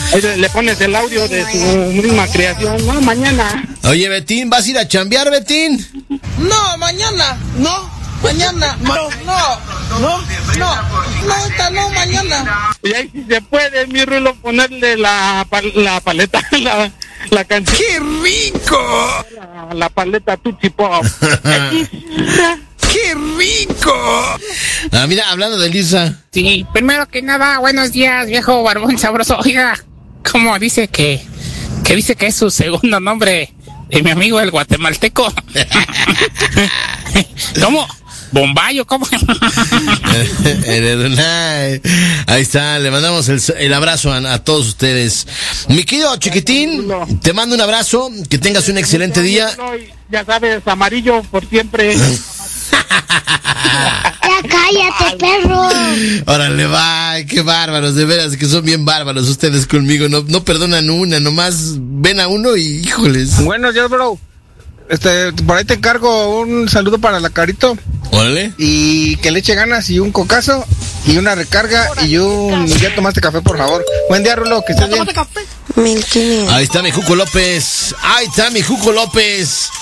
Ahí le pones el audio de su misma creación. No, mañana. Oye, Betín, ¿vas a ir a chambear, Betín? No, mañana. No, mañana. No, mañana. Y ahí sí se puede, mi Rulo, ponerle la paleta, la canción. ¡Qué rico! La paleta Tootsie Pop. ¡Qué rico! Ah, mira, hablando de Lisa. Sí, primero que nada, buenos días, viejo barbón sabroso. Oiga, ¿cómo dice que dice que es su segundo nombre de mi amigo el guatemalteco? ¿Cómo? ¿Bombayo? ¿Cómo? Ahí está, le mandamos el abrazo a todos ustedes. Mi querido Chiquitín, te mando un abrazo, que tengas un excelente día. Ya sabes, amarillo por siempre. Ya cállate, perro. Órale, va, qué bárbaros, de veras que son bien bárbaros ustedes conmigo, no perdonan una, nomás ven a uno y híjoles. Buenos días, bro. Por ahí te encargo un saludo para la Carito. Órale. Y que le eche ganas y un cocazo y una recarga y ya tomaste café, por favor. Buen día, Rulo, que estés bien. Ahí está mi Juco López.